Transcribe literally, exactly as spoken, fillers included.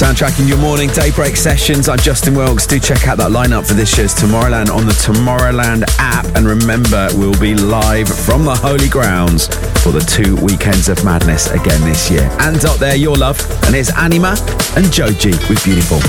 Soundtracking your morning daybreak sessions. I'm Justin Wilkes. Do check out that lineup for this year's Tomorrowland on the Tomorrowland app. And remember, we'll be live from the Holy Grounds for the two weekends of madness again this year. And up there, your love. And here's Anima and Joji with Beautiful.